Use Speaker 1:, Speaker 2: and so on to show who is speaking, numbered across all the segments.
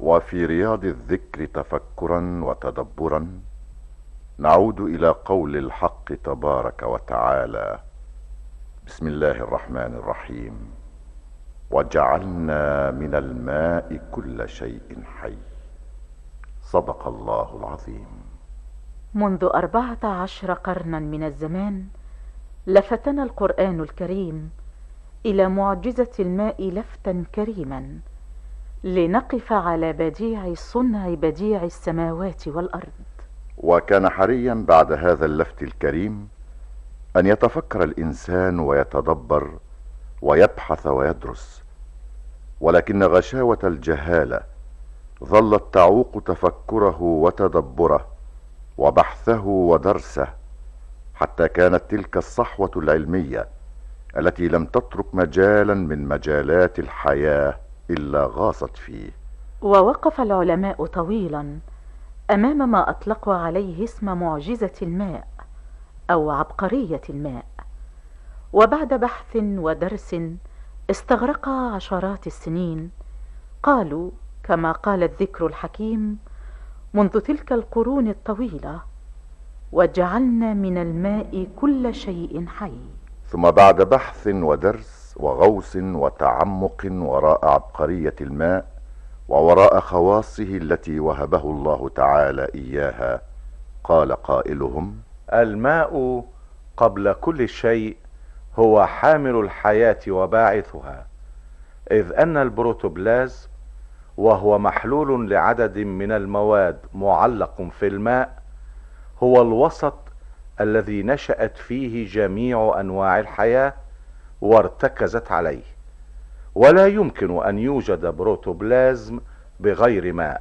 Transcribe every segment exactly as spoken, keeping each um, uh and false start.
Speaker 1: وفي رياض الذكر تفكرا وتدبرا نعود الى قول الحق تبارك وتعالى: بسم الله الرحمن الرحيم. وجعلنا من الماء كل شيء حي. صدق الله العظيم.
Speaker 2: منذ أربعة عشر قرنا من الزمان لفتنا القرآن الكريم إلى معجزة الماء لفتا كريما، لنقف على بديع صنع بديع السماوات والأرض.
Speaker 1: وكان حريا بعد هذا اللفت الكريم أن يتفكر الإنسان ويتدبر ويبحث ويدرس، ولكن غشاوة الجهالة ظلت تعوق تفكره وتدبره وبحثه ودرسه، حتى كانت تلك الصحوة العلمية التي لم تترك مجالا من مجالات الحياة إلا غاصت فيه.
Speaker 2: ووقف العلماء طويلا أمام ما أطلقوا عليه اسم معجزة الماء أو عبقرية الماء، وبعد بحث ودرس استغرق عشرات السنين قالوا كما قال الذكر الحكيم: منذ تلك القرون الطويلة وجعلنا من الماء كل شيء حي.
Speaker 1: ثم بعد بحث ودرس وغوص وتعمق وراء عبقرية الماء ووراء خواصه التي وهبه الله تعالى إياها، قال قائلهم:
Speaker 3: الماء قبل كل شيء هو حامل الحياة وباعثها، إذ أن البروتوبلازم وهو محلول لعدد من المواد معلق في الماء هو الوسط الذي نشأت فيه جميع أنواع الحياة وارتكزت عليه، ولا يمكن أن يوجد بروتوبلازم بغير ماء،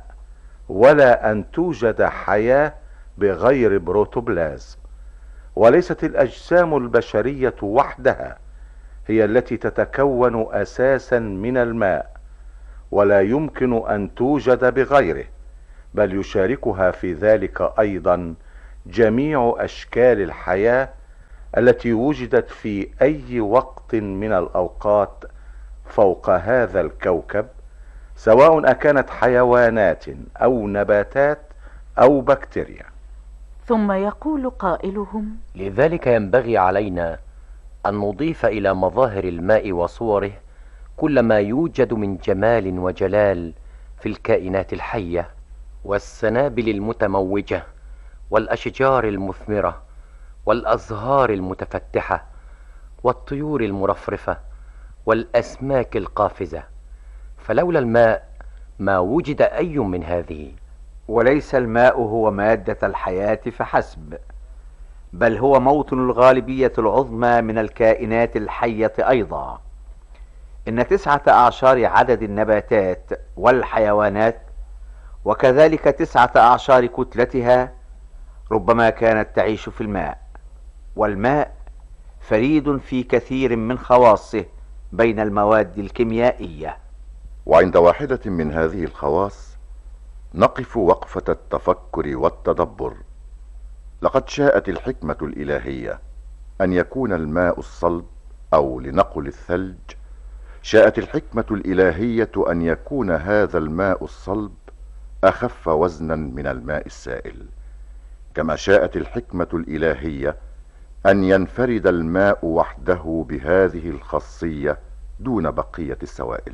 Speaker 3: ولا أن توجد حياة بغير بروتوبلازم. وليست الأجسام البشرية وحدها هي التي تتكون أساسا من الماء، ولا يمكن أن توجد بغيره، بل يشاركها في ذلك أيضا جميع أشكال الحياة التي وجدت في أي وقت من الأوقات فوق هذا الكوكب، سواء أكانت حيوانات أو نباتات أو بكتيريا.
Speaker 2: ثم يقول قائلهم:
Speaker 4: لذلك ينبغي علينا أن نضيف إلى مظاهر الماء وصوره كل ما يوجد من جمال وجلال في الكائنات الحية والسنابل المتموجة والأشجار المثمرة والأزهار المتفتحة والطيور المرفرفة والأسماك القافزة، فلولا الماء ما وجد أي من هذه.
Speaker 5: وليس الماء هو مادة الحياة فحسب، بل هو موطن الغالبية العظمى من الكائنات الحية أيضا. إن تسعة أعشار عدد النباتات والحيوانات وكذلك تسعة أعشار كتلتها ربما كانت تعيش في الماء، والماء فريد في كثير من خواصه بين المواد الكيميائية.
Speaker 1: وعند واحدة من هذه الخواص نقف وقفة التفكر والتدبر. لقد شاءت الحكمة الإلهية أن يكون الماء الصلب، أو لنقل الثلج. شاءت الحكمة الإلهية أن يكون هذا الماء الصلب أخف وزنا من الماء السائل، كما شاءت الحكمة الإلهية أن ينفرد الماء وحده بهذه الخاصية دون بقية السوائل.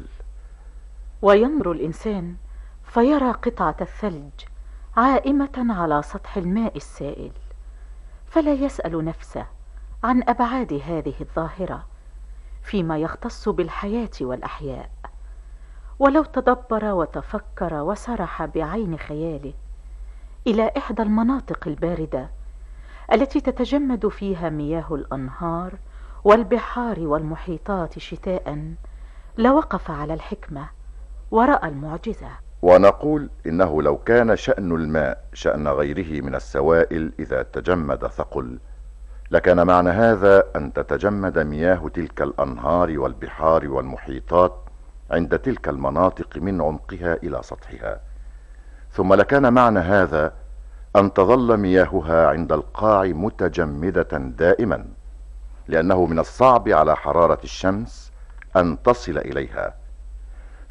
Speaker 2: وينظر الإنسان فيرى قطعة الثلج عائمة على سطح الماء السائل، فلا يسأل نفسه عن أبعاد هذه الظاهرة فيما يختص بالحياة والأحياء. ولو تدبر وتفكر وسرح بعين خياله إلى إحدى المناطق الباردة التي تتجمد فيها مياه الأنهار والبحار والمحيطات شتاء، لوقف على الحكمة ورأى المعجزة.
Speaker 1: ونقول إنه لو كان شأن الماء شأن غيره من السوائل إذا تجمد ثقل، لكان معنى هذا أن تتجمد مياه تلك الأنهار والبحار والمحيطات عند تلك المناطق من عمقها إلى سطحها، ثم لكان معنى هذا أن تظل مياهها عند القاع متجمدة دائما، لأنه من الصعب على حرارة الشمس أن تصل إليها.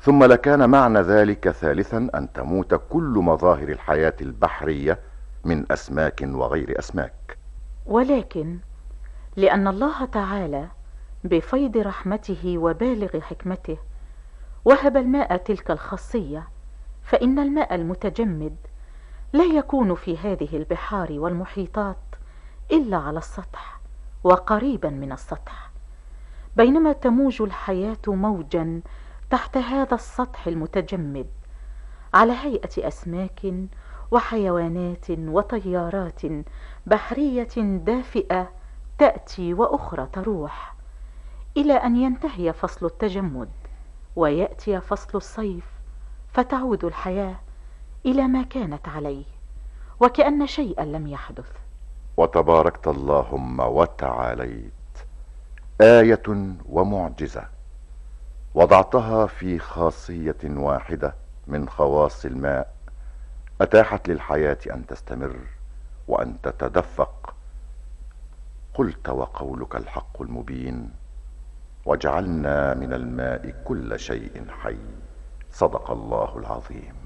Speaker 1: ثم لكان معنى ذلك ثالثا أن تموت كل مظاهر الحياة البحرية من أسماك وغير أسماك.
Speaker 2: ولكن لأن الله تعالى بفيض رحمته وبالغ حكمته وهب الماء تلك الخاصية، فإن الماء المتجمد لا يكون في هذه البحار والمحيطات إلا على السطح وقريبا من السطح، بينما تموج الحياة موجا تحت هذا السطح المتجمد على هيئة أسماك وحيوانات وطيارات بحرية دافئة تأتي وأخرى تروح، إلى أن ينتهي فصل التجمد ويأتي فصل الصيف، فتعود الحياة إلى ما كانت عليه وكأن شيئا لم يحدث.
Speaker 1: وتباركت اللهم وتعاليت، آية ومعجزة وضعتها في خاصية واحدة من خواص الماء أتاحت للحياة أن تستمر وأن تتدفق. قلت وقولك الحق المبين، وجعلنا من الماء كل شيء حي. صدق الله العظيم.